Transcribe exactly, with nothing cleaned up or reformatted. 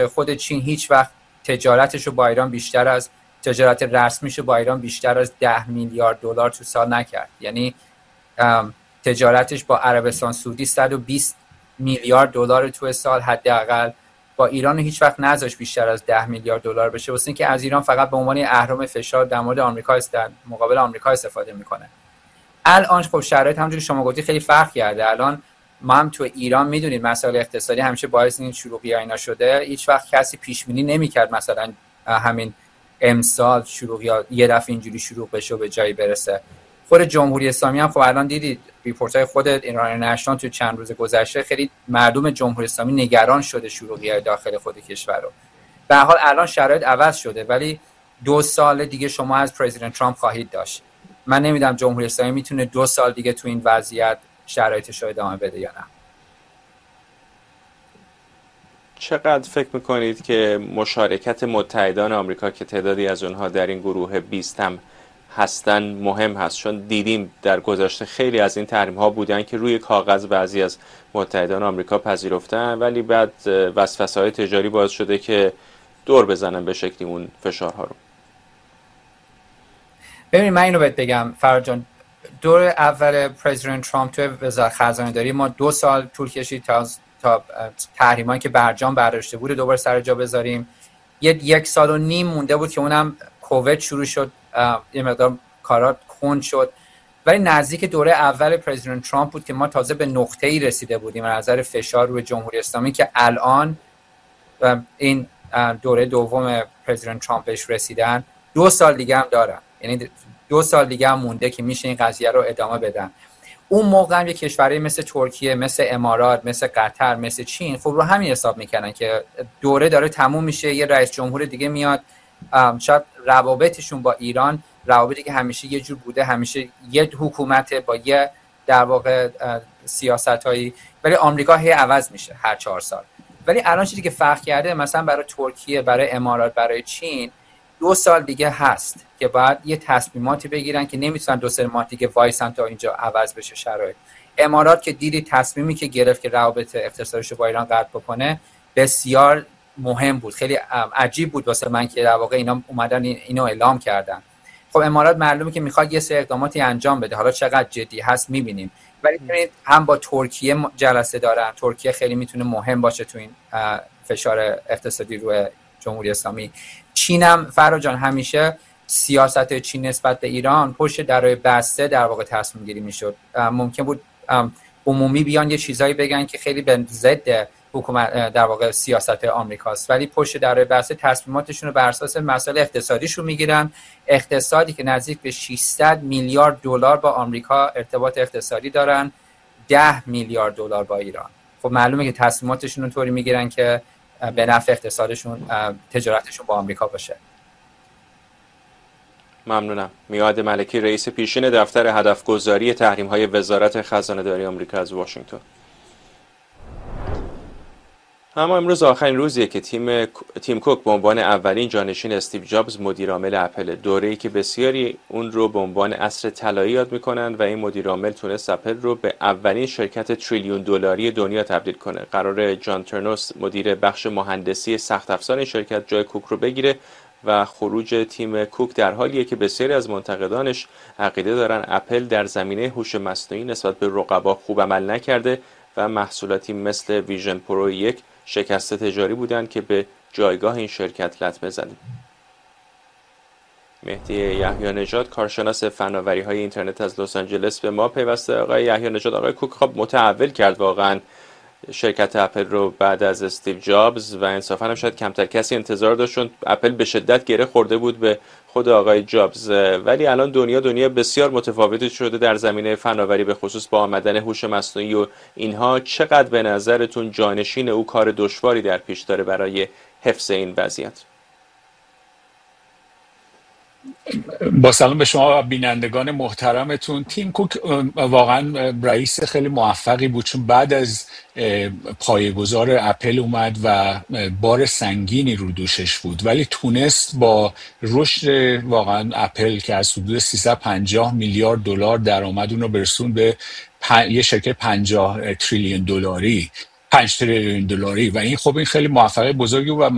خود چین هیچ وقت تجارتش رو با ایران بیشتر از تجارت رسمیش رو با ایران بیشتر از ده میلیارد دلار تو سال نکرد. یعنی تجارتش با عربستان سعودی صد و بیست میلیارد دلار تو سال حداقل، با ایران هیچ وقت نذاشت بیشتر از ده میلیارد دلار بشه، واسه اینکه از ایران فقط به عنوان اهرم فشار در مورد آمریکا است، در مقابل آمریکا استفاده میکنه. الان خب شرایط همونجوری شما گفتی خیلی فرق کرده. الان ما هم تو ایران میدونید مسائل اقتصادی همیشه باعث این شروعی اینا شده. هیچ وقت کسی پیش بینی نمیکرد مثلا همین امسال شروعی یه دفعه اینجوری شروع بشه و به جایی برسه. خود جمهوری اسلامی هم خب الان دیدید ریپورت‌های خود ایران نشنال تو چند روز گذشته خیلی مردم جمهوری اسلامی نگران شده شروعی داخل خود کشور رو. به هر حال الان شرایط عوض شده، ولی دو سال دیگه شما از پرزیدنت ترامپ خواهید داشت. من نمیدونم جمهوری اسلامی میتونه دو سال دیگه تو این وضعیت شرایطش رو ادامه بده یا نه. چقدر فکر میکنید که مشارکت متحدان آمریکا که تعدادی از اونها در این گروه بیست هم هستن مهم هست؟ چون دیدیم در گذشته خیلی از این تحریم ها بودن که روی کاغذ بعضی از متحدان آمریکا پذیرفتن، ولی بعد وسوسه های تجاری باعث شده که دور بزنن به شکلی اون فشارها رو. ببینید من اینو بهت بگم فراد جان، دور اول پرزیدنت ترامپ توی وزارت خزانه داری ما دو سال طول کشید تا تا تحریمایی که برجام برداشته بود دوباره سر جا بذاریم. یه یک سال و نیم مونده بود که اونم کووید شروع شد، یه مقدار کارات کند شد، ولی نزدیک دوره اول پرزیدنت ترامپ بود که ما تازه به نقطه‌ای رسیده بودیم از نظر فشار روی جمهوری اسلامی که الان این دوره دوم پرزیدنت ترامپ بهش رسیدن. دو سال دیگه هم دارن، یعنی دو سال دیگه هم مونده که میشه این قضیه رو ادامه بدن. اون موقع هم یه کشوری مثل ترکیه، مثل امارات، مثل قطر، مثل چین خب رو همین حساب میکنن که دوره داره تموم میشه، یه رئیس جمهور دیگه میاد. شاید روابطشون با ایران روابطی که همیشه یه جور بوده، همیشه یه حکومت با یه در واقع سیاستایی، ولی آمریکا هی عوض میشه هر چهار سال. ولی الان چیزی که فرق کرده مثلا برای ترکیه، برای امارات، برای چین دو سال دیگه هست که بعد یه تصمیماتی بگیرن که نمیتونن دو سه ماه دیگه وایسن تا اینجا عوض بشه شرایط. امارات که دیدی تصمیمی که گرفت که روابط اقتصادیش با ایران قطع بکنه بسیار مهم بود. خیلی عجیب بود واسه من که در واقع اینا اومدن اینو اعلام کردن. خب امارات معلومه که میخواد یه سری اقداماتی انجام بده، حالا چقدر جدی هست میبینیم. ولی ببینید هم با ترکیه جلسه دارن، ترکیه خیلی میتونه مهم باشه تو این فشار اقتصادی روی جمهوری اسلامی. چین هم فرا جان همیشه سیاست چین نسبت به ایران پشت درای بسته در واقع تصمیم گیری میشد. ممکن بود عمومی بیان یه چیزایی بگن که خیلی به ضد حکومت در واقع سیاست آمریکاست، ولی پشت درای بسته تصمیماتشون رو بر اساس مسائل اقتصادیشون میگیرن. اقتصادی که نزدیک به ششصد میلیارد دلار با آمریکا ارتباط اقتصادی دارن، ده میلیارد دلار با ایران. خب معلومه که تصمیماتشون رو طوری میگیرن که به نفع اقتصادشون، تجارتشون با آمریکا باشه. ممنونم. میاد ملکی، رئیس پیشین دفتر هدفگذاری تحریم‌های وزارت خزانه‌داری آمریکا از واشنگتن. اما امروز آخرین روزیه که تیم تیم کوک به عنوان اولین جانشین استیو جابز مدیر عامل اپل، دوره‌ای که بسیاری اون رو به عنوان عصر طلایی یاد می‌کنند و این مدیر عامل تونست اپل رو به اولین شرکت تریلیون دلاری دنیا تبدیل کنه. قرار جان ترنوس مدیر بخش مهندسی سخت افزار شرکت جای کوک رو بگیره و خروج تیم کوک در حالیه که بسیاری از منتقدانش عقیده دارن اپل در زمینه هوش مصنوعی نسبت به رقبا خوب عمل نکرده و محصولاتی مثل ویژن پرو یک شکست تجاری بودند که به جایگاه این شرکت لطمه زده. مهدی یحیی نژاد، کارشناس فناوری‌های اینترنت از لس آنجلس، به ما پیوسته. آقای یحیی نژاد، آقای کوک خب متحول کرد واقعا شرکت اپل رو بعد از استیو جابز و انصافا هم شاید کمتر کسی انتظار داشت، چون اپل به شدت گره خورده بود به خود آقای جابز. ولی الان دنیا دنیا بسیار متفاوتی شده در زمینه فناوری، به خصوص با آمدن هوش مصنوعی و اینها. چقدر به نظرتون جانشین او کار دشواری در پیش داره برای حفظ این وضعیت؟ با سلام به شما و بینندگان محترمتون. تیم کوک واقعا رئیس خیلی موفقی بود، چون بعد از پایه‌گذار اپل اومد و بار سنگینی رو دوشش بود، ولی تونست با رشد واقعا اپل که از حدود سیصد و پنجاه میلیارد دلار درآمد اون رو برسون به پن... یه شرکت پنجاه تریلیون دلاری، پنج تریلیون دلاری، و این خب این خیلی موفقیت بزرگی بود و